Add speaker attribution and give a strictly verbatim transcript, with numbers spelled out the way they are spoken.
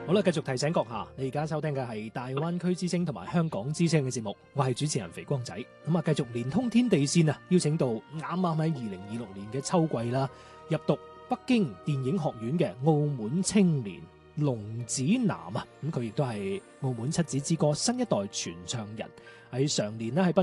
Speaker 1: 好啦，繼續提醒閣下，你而家收聽嘅係大灣區之聲同埋香港之聲嘅節目，我係主持人肥光仔。咁啊，繼續連通天地線啊，邀請到啱啱喺二零二六年嘅秋季啦，入讀北京電影學院嘅澳門青年龍子楠啊，咁佢亦都係澳門七子之歌新一代傳唱人，喺上年呢喺